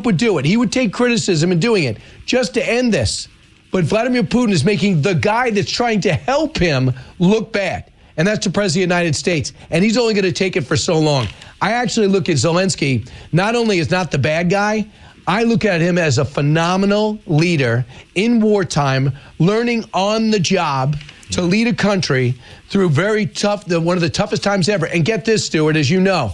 would do it. He would take criticism in doing it just to end this. But Vladimir Putin is making the guy that's trying to help him look bad. And that's the President of the United States. And he's only going to take it for so long. I actually look at Zelensky, not only as not the bad guy, I look at him as a phenomenal leader in wartime, learning on the job to lead a country through very tough, one of the toughest times ever. And get this, Stuart, as you know,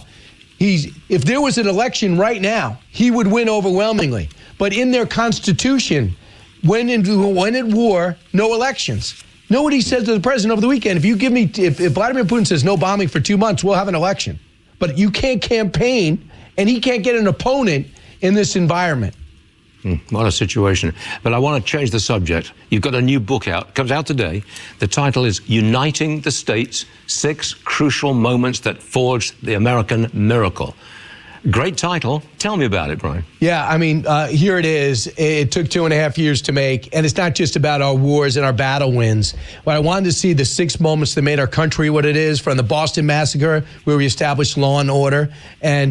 if there was an election right now, he would win overwhelmingly. But in their constitution, when at war, no elections. Know what he said to the president over the weekend? If Vladimir Putin says no bombing for 2 months, we'll have an election. But you can't campaign, and he can't get an opponent in this environment. What a situation. But I want to change the subject. You've got a new book out, comes out today. The title is Uniting the States, 6 Crucial Moments That Forged the American Miracle. Great title. Tell me about it, Brian. Yeah, I mean, here it is. It took 2.5 years to make, and it's not just about our wars and our battle wins. But I wanted to see the 6 moments that made our country what it is, from the Boston Massacre, where we established law and order, and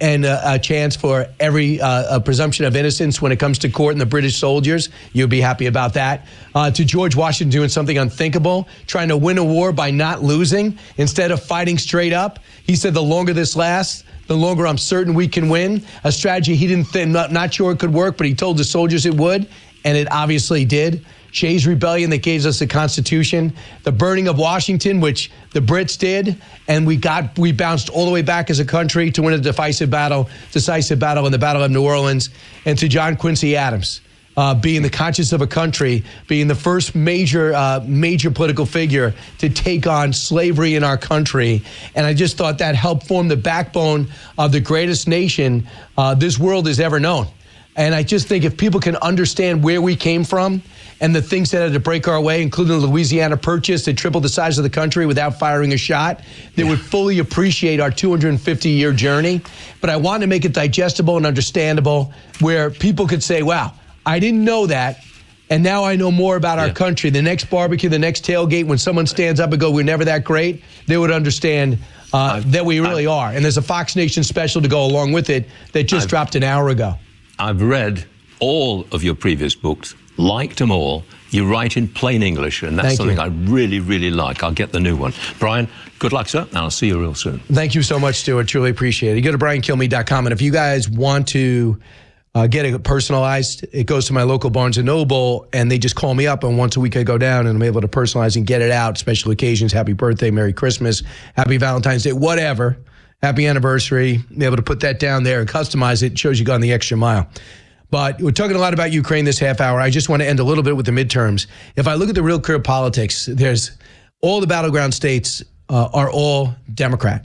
a chance for every presumption of innocence when it comes to court and the British soldiers. You'd be happy about that. To George Washington doing something unthinkable, trying to win a war by not losing instead of fighting straight up. He said, the longer this lasts, the longer I'm certain we can win. A strategy he didn't think, not sure it could work, but he told the soldiers it would, and it obviously did. Shays' Rebellion that gave us the Constitution, the burning of Washington, which the Brits did, and we bounced all the way back as a country to win a decisive battle in the Battle of New Orleans. And to John Quincy Adams, being the conscience of a country, being the first major political figure to take on slavery in our country. And I just thought that helped form the backbone of the greatest nation this world has ever known. And I just think if people can understand where we came from and the things that had to break our way, including the Louisiana Purchase that tripled the size of the country without firing a shot, they would fully appreciate our 250-year journey. But I wanted to make it digestible and understandable where people could say, wow, I didn't know that, and now I know more about our country. The next barbecue, the next tailgate, when someone stands up and goes, we're never that great, they would understand that we really are. And there's a Fox Nation special to go along with it that just dropped an hour ago. I've read all of your previous books, liked them all. You write in plain English, and that's something I really, really like. I'll get the new one. Brian, good luck, sir, and I'll see you real soon. Thank you so much, Stuart. Truly appreciate it. You go to briankilmeade.com, and if you guys want to get it personalized, it goes to my local Barnes & Noble, and they just call me up, and once a week I go down, and I'm able to personalize and get it out. Special occasions, happy birthday, Merry Christmas, happy Valentine's Day, whatever, happy anniversary, be able to put that down there and customize it. It shows you've gone the extra mile. But we're talking a lot about Ukraine this half hour. I just want to end a little bit with the midterms. If I look at the real clear politics, there's all the battleground states are all Democrat.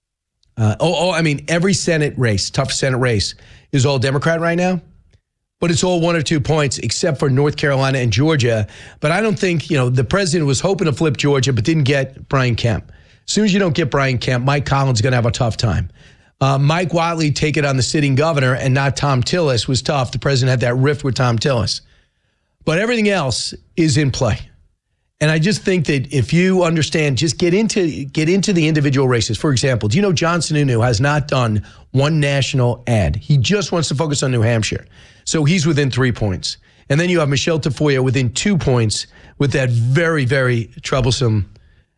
I mean, every Senate race, tough Senate race, is all Democrat right now. But it's all 1 or 2 points, except for North Carolina and Georgia. But I don't think, the president was hoping to flip Georgia, but didn't get Brian Kemp. As soon as you don't get Brian Kemp, Mike Collins is going to have a tough time. Mike Whatley take it on the sitting governor and not Tom Tillis was tough. The president had that rift with Tom Tillis. But everything else is in play. And I just think that if you understand, just get into the individual races. For example, do you know John Sununu has not done one national ad? He just wants to focus on New Hampshire. So he's within 3 points. And then you have Michelle Tafoya within 2 points with that very, very troublesome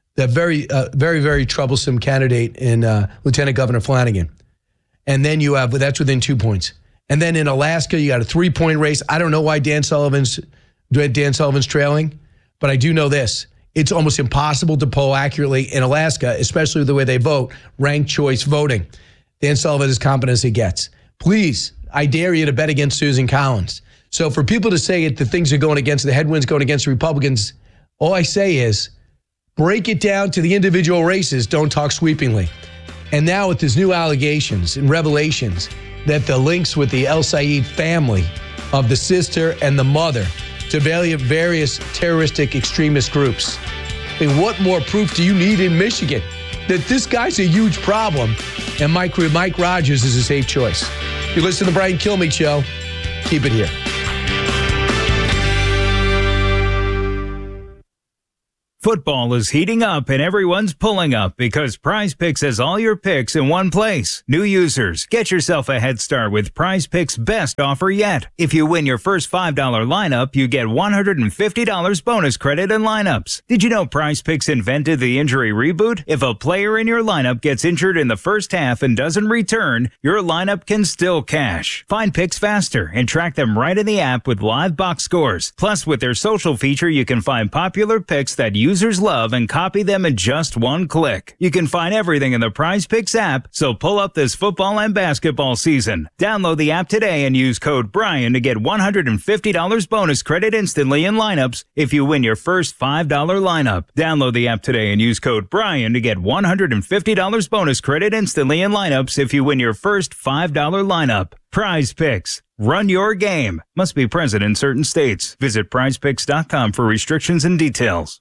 candidate in Lieutenant Governor Flanagan. And then you have, that's within 2 points. And then in Alaska, you got a 3-point race. I don't know why Dan Sullivan's trailing, but I do know this. It's almost impossible to poll accurately in Alaska, especially with the way they vote, ranked choice voting. Dan Sullivan is as competent as he gets. Please, I dare you to bet against Susan Collins. So for people to say the things are going against, the headwinds going against the Republicans, all I say is, break it down to the individual races. Don't talk sweepingly. And now with these new allegations and revelations that the links with the El Said family of the sister and the mother to various terroristic extremist groups. I mean, what more proof do you need in Michigan that this guy's a huge problem and Mike Rogers is a safe choice? You listen to the Brian Kilmeade Show. Keep it here. Football is heating up and everyone's pulling up because Prize Picks has all your picks in one place. New users, get yourself a head start with Prize Picks' best offer yet. If you win your first $5 lineup, you get $150 bonus credit in lineups. Did you know Prize Picks invented the injury reboot? If a player in your lineup gets injured in the first half and doesn't return, your lineup can still cash. Find picks faster and track them right in the app with live box scores. Plus, with their social feature, you can find popular picks that users love and copy them in just one click. You can find everything in the Prize Picks app, so pull up this football and basketball season. Download the app today and use code Brian to get $150 bonus credit instantly in lineups if you win your first $5 lineup. Download the app today and use code Brian to get $150 bonus credit instantly in lineups if you win your first $5 lineup. Prize Picks. Run your game. Must be present in certain states. Visit prizepicks.com for restrictions and details.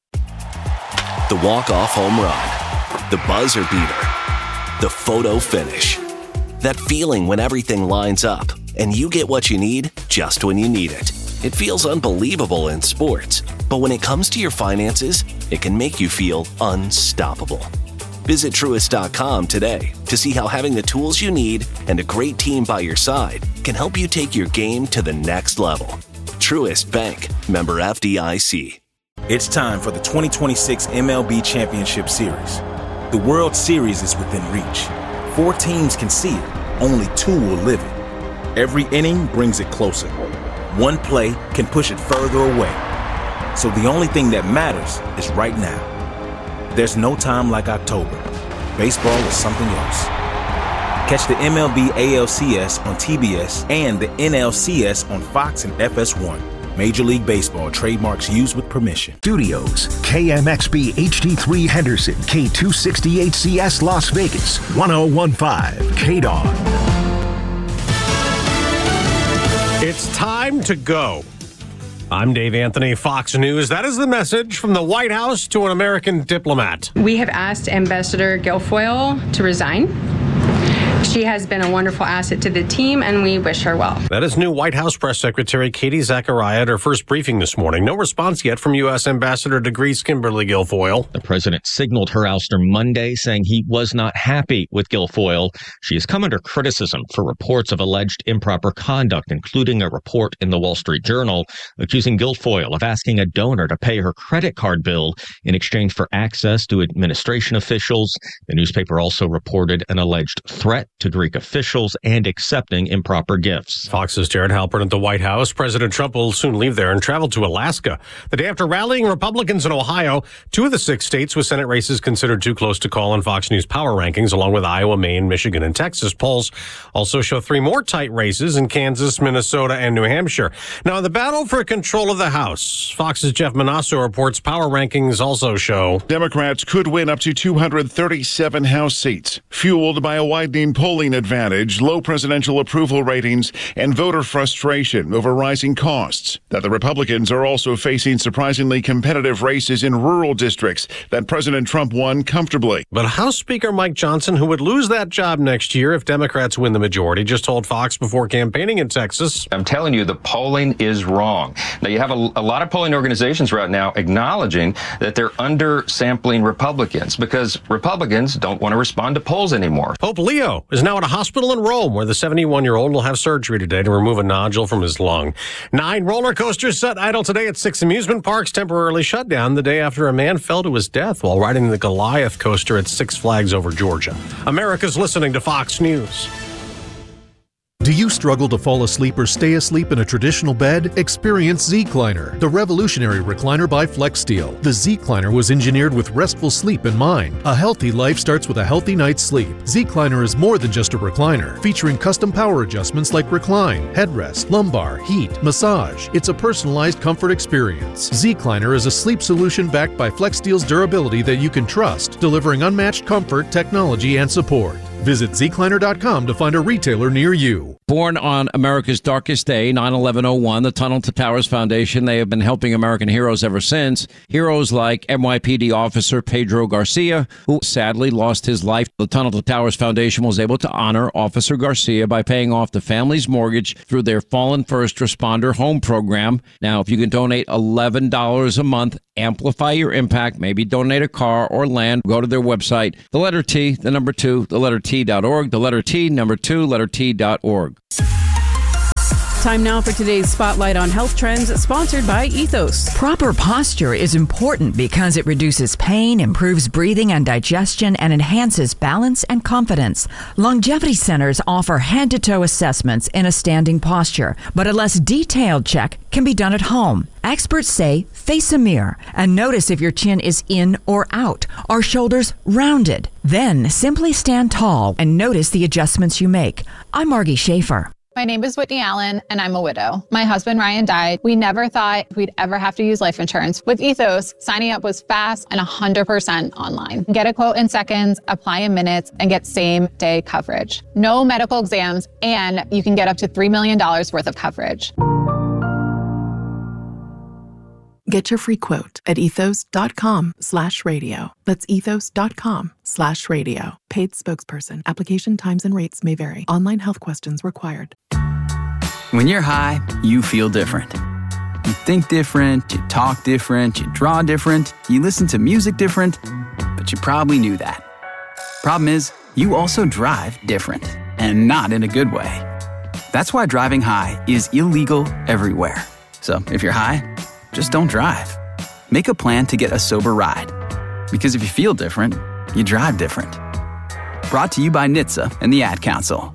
The walk-off home run, the buzzer beater, the photo finish. That feeling when everything lines up and you get what you need just when you need it. It feels unbelievable in sports, but when it comes to your finances, it can make you feel unstoppable. Visit Truist.com today to see how having the tools you need and a great team by your side can help you take your game to the next level. Truist Bank, member FDIC. It's time for the 2026 MLB Championship Series. The World Series is within reach. 4 teams can see it. Only 2 will live it. Every inning brings it closer. One play can push it further away. So the only thing that matters is right now. There's no time like October. Baseball is something else. Catch the MLB ALCS on TBS and the NLCS on Fox and FS1. Major League Baseball trademarks used with permission. Studios, KMXB HD3 Henderson, K268CS Las Vegas, 1015 KDAW. It's time to go. I'm Dave Anthony, Fox News. That is the message from the White House to an American diplomat. We have asked Ambassador Guilfoyle to resign. She has been a wonderful asset to the team, and we wish her well. That is new White House Press Secretary Katie Zachariah at her first briefing this morning. No response yet from U.S. Ambassador to Greece Kimberly Guilfoyle. The president signaled her ouster Monday, saying he was not happy with Guilfoyle. She has come under criticism for reports of alleged improper conduct, including a report in the Wall Street Journal accusing Guilfoyle of asking a donor to pay her credit card bill in exchange for access to administration officials. The newspaper also reported an alleged threat to Greek officials and accepting improper gifts. Fox's Jared Halpern at the White House. President Trump will soon leave there and travel to Alaska. The day after rallying Republicans in Ohio, 2 of the 6 states with Senate races considered too close to call on Fox News power rankings, along with Iowa, Maine, Michigan, and Texas. Polls also show 3 more tight races in Kansas, Minnesota, and New Hampshire. Now, in the battle for control of the House, Fox's Jeff Manasso reports power rankings also show Democrats could win up to 237 House seats, fueled by a widening polling advantage, low presidential approval ratings, and voter frustration over rising costs. That the Republicans are also facing surprisingly competitive races in rural districts that President Trump won comfortably. But House Speaker Mike Johnson, who would lose that job next year if Democrats win the majority, just told Fox before campaigning in Texas. I'm telling you, the polling is wrong. Now, you have a lot of polling organizations right now acknowledging that they're undersampling Republicans because Republicans don't want to respond to polls anymore. Pope Leo is now at a hospital in Rome where the 71-year-old will have surgery today to remove a nodule from his lung. 9 roller coasters set idle today at 6 amusement parks, temporarily shut down the day after a man fell to his death while riding the Goliath coaster at Six Flags Over Georgia. America's listening to Fox News. Do you struggle to fall asleep or stay asleep in a traditional bed? Experience Zecliner, the revolutionary recliner by FlexSteel. The Zecliner was engineered with restful sleep in mind. A healthy life starts with a healthy night's sleep. Zecliner is more than just a recliner, featuring custom power adjustments like recline, headrest, lumbar, heat, massage. It's a personalized comfort experience. Zecliner is a sleep solution backed by FlexSteel's durability that you can trust, delivering unmatched comfort, technology, and support. Visit Zecliner.com to find a retailer near you. Born on America's darkest day, 9/11/01, the Tunnel to Towers Foundation, they have been helping American heroes ever since. Heroes like NYPD officer Pedro Garcia, who sadly lost his life. The Tunnel to Towers Foundation was able to honor Officer Garcia by paying off the family's mortgage through their Fallen First Responder Home Program. Now, if you can donate $11 a month, amplify your impact, maybe donate a car or land, go to their website, the letter T, the number 2, the letter T.org, the letter T, number 2, letter T.org. Time now for today's Spotlight on Health Trends, sponsored by Ethos. Proper posture is important because it reduces pain, improves breathing and digestion, and enhances balance and confidence. Longevity centers offer head-to-toe assessments in a standing posture, but a less detailed check can be done at home. Experts say face a mirror and notice if your chin is in or out. Are shoulders rounded? Then simply stand tall and notice the adjustments you make. I'm Margie Schaefer. My name is Whitney Allen, and I'm a widow. My husband, Ryan, died. We never thought we'd ever have to use life insurance. With Ethos, signing up was fast and 100% online. Get a quote in seconds, apply in minutes, and get same-day coverage. No medical exams, and you can get up to $3 million worth of coverage. Get your free quote at ethos.com/radio. That's ethos.com/radio. Paid spokesperson. Application times and rates may vary. Online health questions required. When you're high, you feel different. You think different, you talk different, you draw different, you listen to music different, but you probably knew that. Problem is, you also drive different, and not in a good way. That's why driving high is illegal everywhere. So if you're high, just don't drive. Make a plan to get a sober ride. Because if you feel different, you drive different. Brought to you by NHTSA and the Ad Council.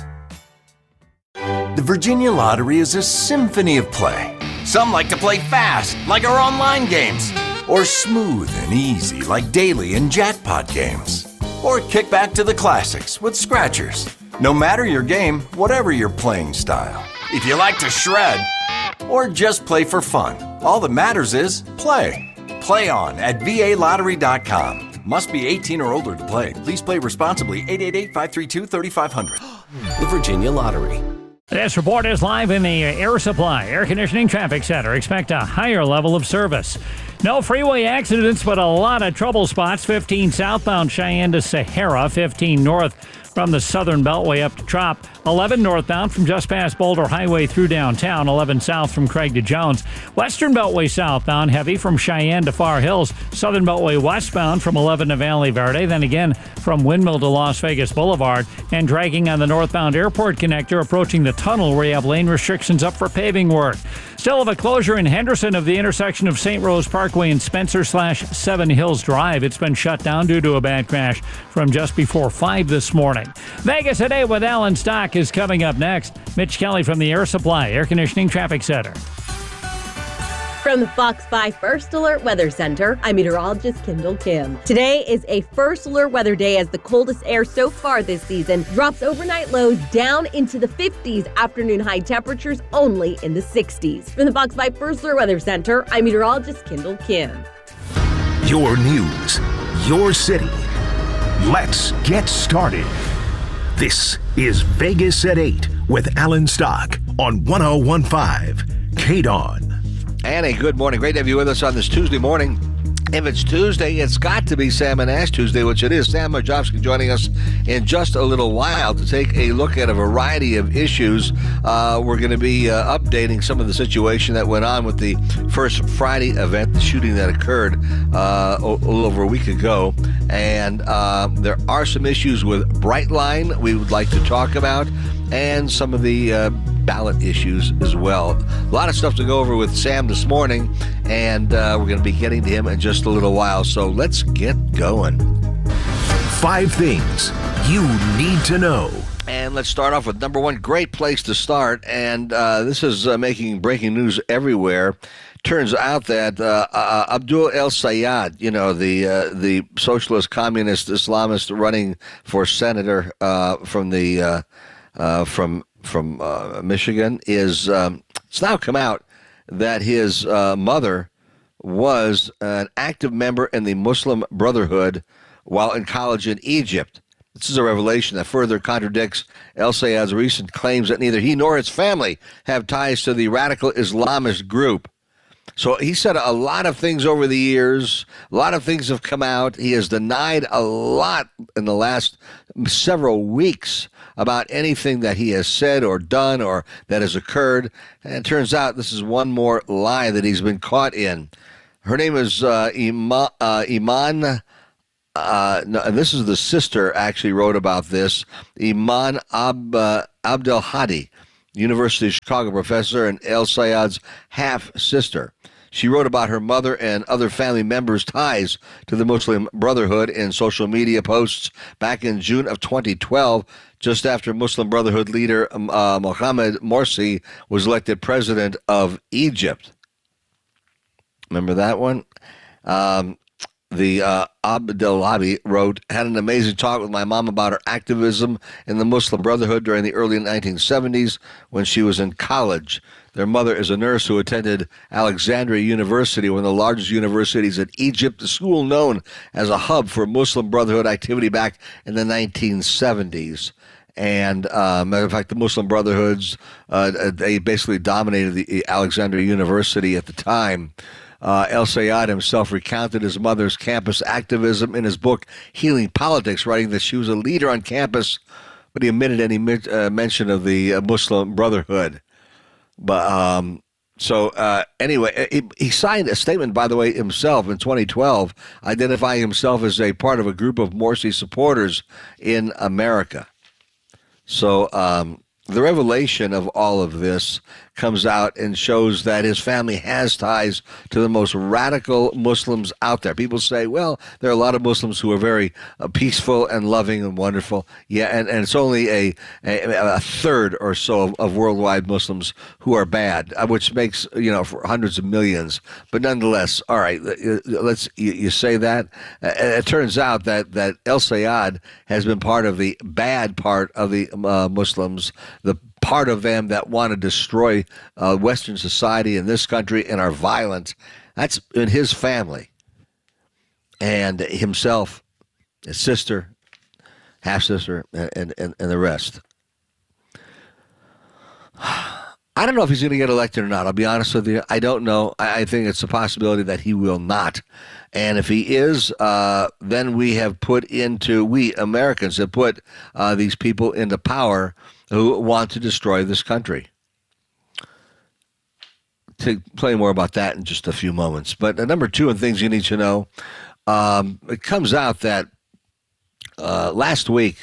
The Virginia Lottery is a symphony of play. Some like to play fast, like our online games. Or smooth and easy, like daily and jackpot games. Or kick back to the classics with scratchers. No matter your game, whatever your playing style. If you like to shred, or just play for fun. All that matters is play. Play on at VALottery.com. Must be 18 or older to play. Please play responsibly. 888-532-3500. The Virginia Lottery. This report is live in the Air Supply Air Conditioning Traffic Center. Expect a higher level of service. No freeway accidents, but a lot of trouble spots. 15 southbound Cheyenne to Sahara. 15 north from the Southern Beltway up to Trop. 11 northbound from just past Boulder Highway through downtown. 11 south from Craig to Jones. Western Beltway southbound heavy from Cheyenne to Far Hills. Southern Beltway westbound from 11 to Valley Verde. Then again from Windmill to Las Vegas Boulevard. And dragging on the northbound airport connector approaching the tunnel where you have lane restrictions up for paving work. Still have a closure in Henderson of the intersection of St. Rose Parkway and Spencer/7 Hills Drive. It's been shut down due to a bad crash from just before 5 this morning. Vegas Today with Alan Stock is coming up next. Mitch Kelly from the Air Supply Air Conditioning Traffic Center. From the Fox 5 First Alert Weather Center, I'm meteorologist Kendall Kim. Today is a First Alert weather day as the coldest air so far this season drops overnight lows down into the 50s, afternoon high temperatures only in the 60s. From the Fox 5 First Alert Weather Center, I'm meteorologist Kendall Kim. Your news, your city. Let's get started. This is Vegas at 8 with Alan Stock on 101.5 KDON. And a good morning. Great to have you with us on this Tuesday morning. If it's Tuesday, it's got to be Sam and Ash Tuesday, which it is. Sam Marjovsky joining us in just a little while to take a look at a variety of issues. We're going to be updating some of the situation that went on with the First Friday event, the shooting that occurred a little over a week ago. And there are some issues with Brightline we would like to talk about, and some of the ballot issues as well. A lot of stuff to go over with Sam this morning, and we're going to be getting to him in just a little while. So let's get going. 5 things you need to know. And let's start off with number one. Great place to start, and this is making breaking news everywhere. Turns out that Abdul El Sayed, the socialist, communist, Islamist running for senator from Michigan, is it's now come out that his mother was an active member in the Muslim Brotherhood while in college in Egypt. This is a revelation that further contradicts El-Sayad's recent claims that neither he nor his family have ties to the radical Islamist group. So he said a lot of things over the years. A lot of things have come out. He has denied a lot in the last several weeks about anything that he has said or done or that has occurred. And it turns out this is one more lie that he's been caught in. Her name is Iman. And this is the sister actually wrote about this. Iman Abdelhadi, University of Chicago professor and El-Sayad's half-sister. She wrote about her mother and other family members' ties to the Muslim Brotherhood in social media posts back in June of 2012, just after Muslim Brotherhood leader Mohamed Morsi was elected president of Egypt. Remember that one? The Abdelhadi wrote, had an amazing talk with my mom about her activism in the Muslim Brotherhood during the early 1970s when she was in college. Their mother is a nurse who attended Alexandria University, one of the largest universities in Egypt, a school known as a hub for Muslim Brotherhood activity back in the 1970s. And matter of fact, the Muslim Brotherhoods, they basically dominated the Alexandria University at the time. El-Sayad himself recounted his mother's campus activism in his book, Healing Politics, writing that she was a leader on campus, but he omitted any mention of the Muslim Brotherhood. But anyway, he signed a statement, by the way, himself in 2012, identifying himself as a part of a group of Morsi supporters in America. So the revelation of all of this comes out and shows that his family has ties to the most radical Muslims out there. People say, well, there are a lot of Muslims who are very peaceful and loving and wonderful. Yeah, and it's only a third or so of worldwide Muslims who are bad, which makes, for hundreds of millions. But nonetheless, all right, you say that. It turns out that El-Sayad has been part of the bad part of the Muslims, the part of them that want to destroy Western society in this country and are violent. That's in his family. And himself, his sister, half-sister, and the rest. I don't know if he's going to get elected or not. I'll be honest with you. I don't know. I think it's a possibility that he will not. And if he is, then we Americans have put these people into power who want to destroy this country. To play more about that in just a few moments. But number two, and things you need to know, it comes out that last week,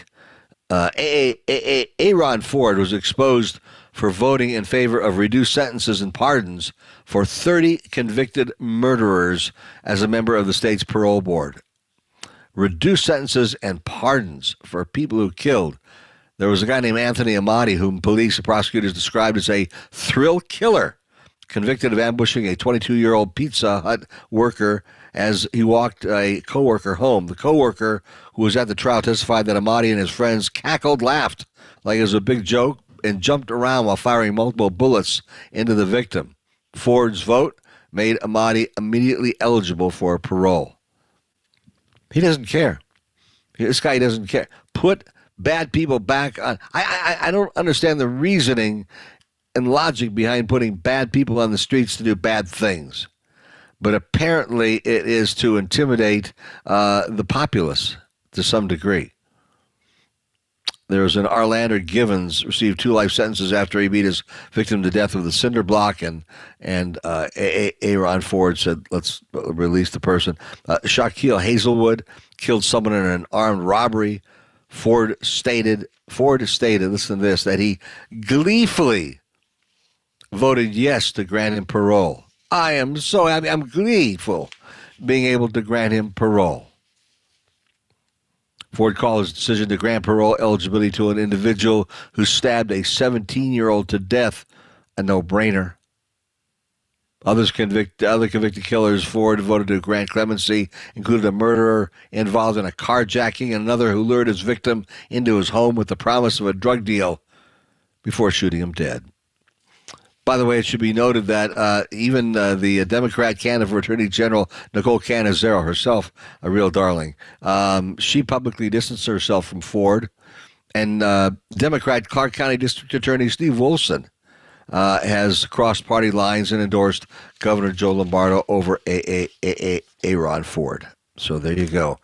Aaron Ford was exposed for voting in favor of reduced sentences and pardons for 30 convicted murderers as a member of the state's parole board. Reduced sentences and pardons for people who killed. There was a guy named Anthony Amati, whom police and prosecutors described as a thrill killer, convicted of ambushing a 22-year-old Pizza Hut worker as he walked a coworker home. The coworker who was at the trial testified that Amati and his friends cackled, laughed like it was a big joke, and jumped around while firing multiple bullets into the victim. Ford's vote made Amati immediately eligible for parole. He doesn't care. This guy doesn't care. Put bad people back on. I don't understand the reasoning and logic behind putting bad people on the streets to do bad things. But apparently it is to intimidate the populace to some degree. There was an Arlander Givens received 2 life sentences after he beat his victim to death with a cinder block, and Aaron Ford said, let's release the person. Shaquille Hazelwood killed someone in an armed robbery. Ford stated, listen to this, that he gleefully voted yes to grant him parole. I am so happy. I'm gleeful being able to grant him parole. Ford called his decision to grant parole eligibility to an individual who stabbed a 17-year-old to death a no-brainer. Other convicted killers Ford voted to grant clemency included a murderer involved in a carjacking and another who lured his victim into his home with the promise of a drug deal before shooting him dead. By the way, it should be noted that even the Democrat candidate for Attorney General, Nicole Cannizzaro herself, a real darling, she publicly distanced herself from Ford. And Democrat Clark County District Attorney Steve Wilson has crossed party lines and endorsed Governor Joe Lombardo over Aaron Ford. So there you go.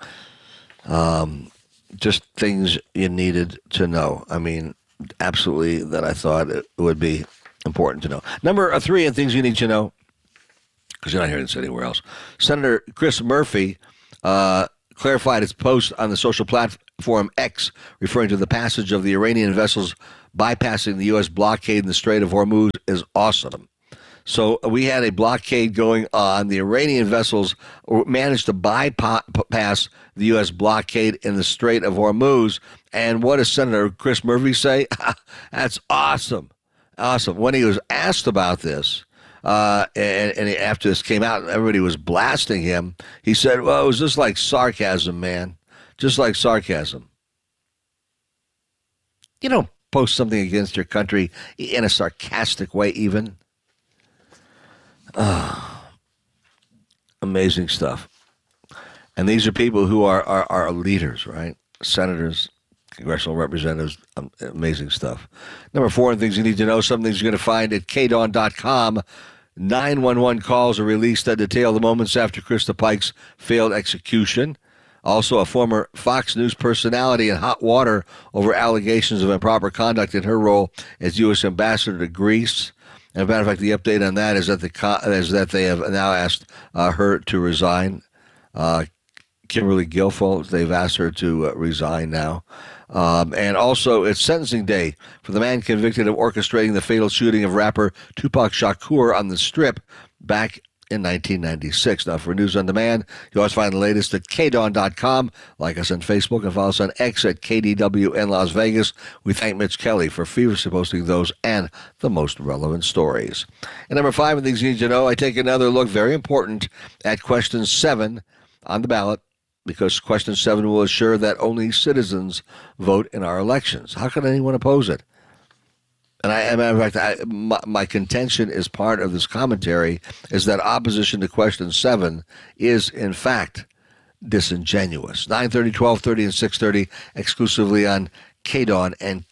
Just things you needed to know. I mean, absolutely, that I thought it would be important to know. Number 3 and things you need to know, because you're not hearing this anywhere else. Senator Chris Murphy clarified his post on the social platform X, referring to the passage of the Iranian vessels bypassing the U.S. blockade in the Strait of Hormuz is awesome. So we had a blockade going on. The Iranian vessels managed to bypass the U.S. blockade in the Strait of Hormuz. And what does Senator Chris Murphy say? That's awesome. Awesome. When he was asked about this, and after this came out, everybody was blasting him. He said, well, it was just like sarcasm, man. Just like sarcasm. You don't post something against your country in a sarcastic way, even. Amazing stuff. And these are people who are leaders, right? Senators, congressional representatives, amazing stuff. Number 4, and things you need to know, some things you're going to find at kdawn.com. 911 calls are released that detail the moments after Krista Pike's failed execution. Also, a former Fox News personality in hot water over allegations of improper conduct in her role as U.S. ambassador to Greece. And as a matter of fact, the update on that is that they have now asked her to resign. Kimberly Guilfoyle, they've asked her to resign now. And also, it's sentencing day for the man convicted of orchestrating the fatal shooting of rapper Tupac Shakur on the Strip back in 1996. Now, for news on demand, you always find the latest at kdawn.com. Like us on Facebook and follow us on X at KDWN Las Vegas. We thank Mitch Kelly for feverishly posting those and the most relevant stories. And number 5, and things you need to know, I take another look, very important, at question 7 on the ballot, because question 7 will assure that only citizens vote in our elections. How can anyone oppose it? And as a matter of fact, my contention is part of this commentary is that opposition to question 7 is, in fact, disingenuous. 9:30, 12:30, and 6:30, exclusively on KDAWN and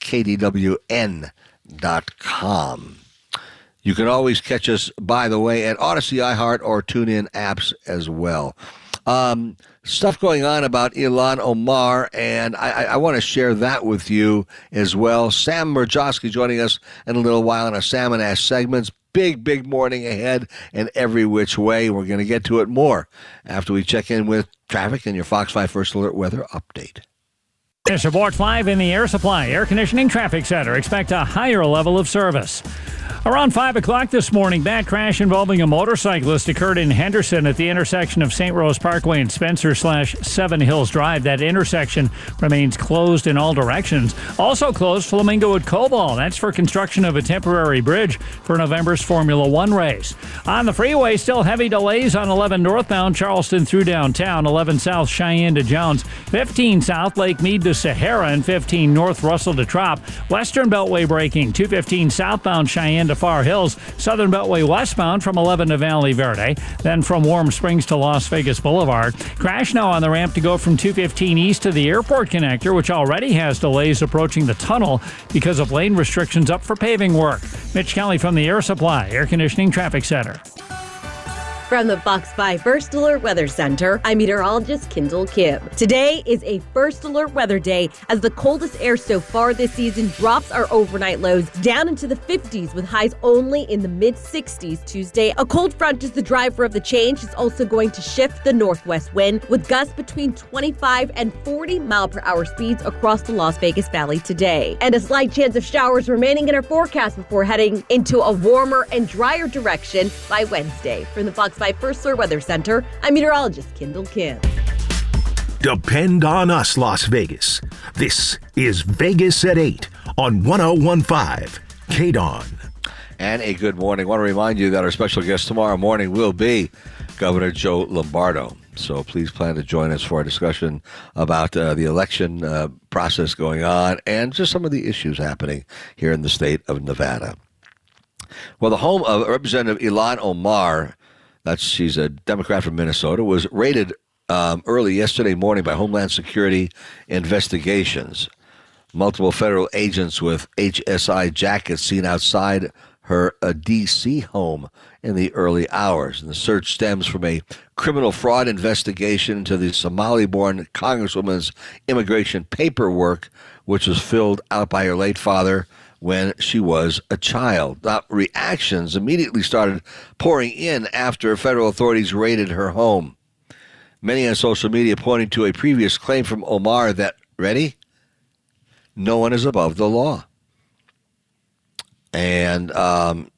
KDWN.com. You can always catch us, by the way, at Odyssey, iHeart, or TuneIn apps as well. Stuff going on about Ilhan Omar, and I want to share that with you as well. Sam Mirjowski joining us in a little while in our Sam and Ash segments. Big morning ahead and every which way. We're going to get to it more after we check in with traffic and your Fox 5 First Alert weather update. It's Report 5 in the Air Supply Air Conditioning Traffic Center. Expect a higher level of service. Around 5 o'clock this morning, bad crash involving a motorcyclist occurred in Henderson at the intersection of St. Rose Parkway and Spencer/Seven Hills Drive. That intersection remains closed in all directions. Also closed Flamingo at Cobalt. That's for construction of a temporary bridge for November's Formula One race. On the freeway, still heavy delays on 11 northbound Charleston through downtown, 11 south Cheyenne to Jones, 15 south Lake Mead to Sahara, and 15 north Russell to Trop. Western Beltway braking, 215 southbound Cheyenne to Far Hills, Southern Beltway westbound from 11 to Valley Verde, then from Warm Springs to Las Vegas Boulevard. Crash now on the ramp to go from 215 east to the airport connector, which already has delays approaching the tunnel because of lane restrictions up for paving work. Mitch Kelly from the Air Supply Air Conditioning Traffic Center. From the Fox 5 First Alert Weather Center, I'm meteorologist Kendall Kim. Today is a First Alert weather day as the coldest air so far this season drops our overnight lows down into the 50s with highs only in the mid-60s Tuesday. A cold front is the driver of the change. It's also going to shift the northwest wind with gusts between 25 and 40 mile-per-hour speeds across the Las Vegas Valley today. And a slight chance of showers remaining in our forecast before heading into a warmer and drier direction by Wednesday. From the Fox 5 First Alert Weather Center, I'm meteorologist Kendall Kim. Depend on us, Las Vegas. This is Vegas at 8 on 101.5 KDAWN. And a good morning. I want to remind you that our special guest tomorrow morning will be Governor Joe Lombardo. So please plan to join us for a discussion about the election process going on and just some of the issues happening here in the state of Nevada. Well, the home of Representative Ilhan Omar, she's a Democrat from Minnesota, was raided early yesterday morning by Homeland Security investigations. Multiple federal agents with HSI jackets seen outside her D.C. home in the early hours. And the search stems from a criminal fraud investigation into the Somali-born Congresswoman's immigration paperwork, which was filled out by her late father when she was a child. Now, reactions immediately started pouring in after federal authorities raided her home. Many on social media pointing to a previous claim from Omar that, ready? No one is above the law. And